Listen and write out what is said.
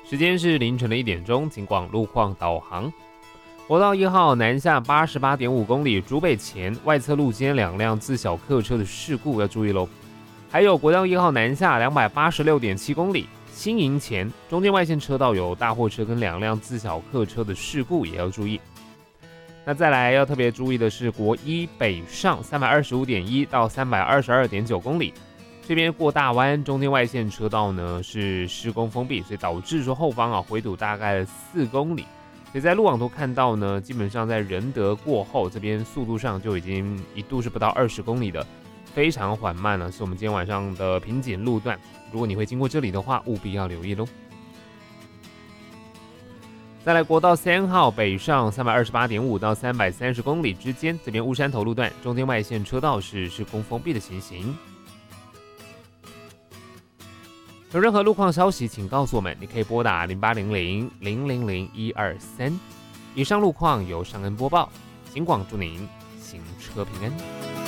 时间是凌晨的1点钟，请广路况导航。国道1号南下88.5公里，竹北前外侧路肩2辆自小客车的事故要注意喽。还有国道1号南下286.7公里，新营前中间外线车道有大货车跟2辆自小客车的事故也要注意。那再来要特别注意的是国一北上325.1到322.9公里，这边过大湾中间外线车道呢是施工封闭，所以导致说后方回堵大概4公里。所以在路网图看到呢，基本上在仁德过后，这边速度上就已经一度是不到20公里的，非常缓慢了，是我们今天晚上的瓶颈路段。如果你会经过这里的话，务必要留意喽。再来国道3号北上328.5到330公里之间，这边乌山头路段中间外线车道是施工封闭的情形。有任何路况消息，请告诉我们，你可以拨打0800-000-123。以上路况由尚恩播报，警广祝您行车平安。